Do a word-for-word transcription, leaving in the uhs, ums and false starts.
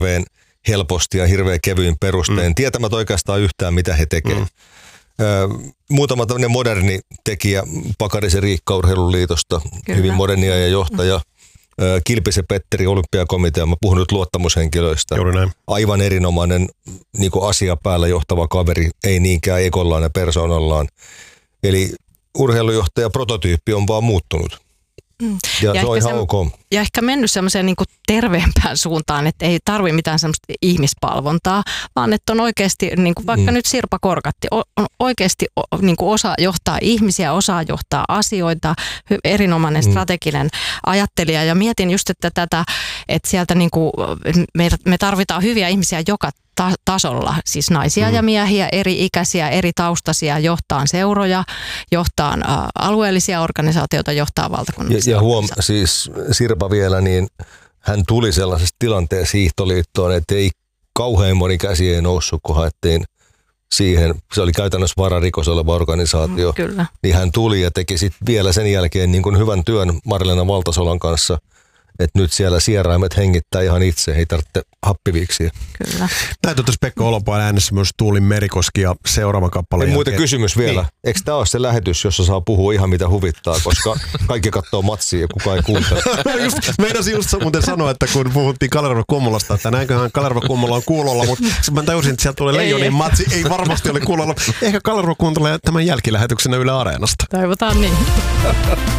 hirveän helposti ja hirveän kevyin perustein, mm. tietämättä oikeastaan yhtään, mitä he tekevät. Mm. Ö, muutama tämmöinen moderni tekijä, Pakarisen Riikka Urheiluliitosta, Kyllä. hyvin modernia ja johtaja. Mm. Ö, Kilpisen Petteri, Olympiakomitea, mä puhun nyt luottamushenkilöistä. Aivan erinomainen niin kuin asia päällä johtava kaveri, ei niinkään ekollaan ja persoonallaan. Eli urheilujohtaja prototyyppi on vaan muuttunut. Mm. Ja, ja, se on ihan se, ok. ja ehkä mennyt semmoiseen niin kuin terveempään suuntaan, että ei tarvitse mitään semmoista ihmispalvontaa, vaan että on oikeasti, niin kuin vaikka mm. nyt Sirpa Korkatti, on oikeasti niin kuin osaa johtaa ihmisiä, osaa johtaa asioita, erinomainen mm. strateginen ajattelija. Ja mietin just, että tätä, että sieltä niin kuin me, me tarvitaan hyviä ihmisiä joka ta- tasolla, siis naisia mm. ja miehiä, eri ikäisiä, eri taustaisia, johtaa seuroja, johtaa ä, alueellisia organisaatioita, johtaa valtakunnallisia. Ja, ja huom, siis Sirpa vielä, niin hän tuli sellaisesta tilanteessa hiihtoliittoon, että ei kauhean moni käsi ei noussut, kun haettiin siihen, se oli käytännössä vararikos oleva organisaatio, Kyllä. niin hän tuli ja teki sitten vielä sen jälkeen niin kuin hyvän työn Marlena Valtasolan kanssa, että nyt siellä sieraimet hengittää ihan itse, ei tarvitse happiviksiä. Kyllä. Näin totesi Pekka Olopaan äänessä myös Tuulin Merikoski ja seuraavan kappaleen jälkeen. Muuten kysymys vielä. Niin. Eikö tämä ole se lähetys, jossa saa puhua ihan mitä huvittaa, koska kaikki katsoo matsia ja kukaan ei kuuntele? just, meinasin just muuten sanoa, että kun puhuttiin Kalerva Kummolasta, että näinköhän Kalerva Kummola on kuulolla, mutta mä tajusin, että sieltä tulee Leijonin matsi, ei varmasti ole kuulolla. Ehkä Kalerva kuuntelee tämän jälkilähetyksenä Yle Areenasta. Toivotaan niin.